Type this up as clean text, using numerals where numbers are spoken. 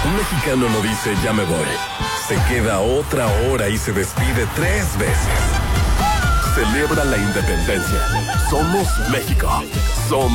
Un mexicano no dice ya me voy. Se queda otra hora y se despide 3 veces. Celebra la independencia. Somos México. Somos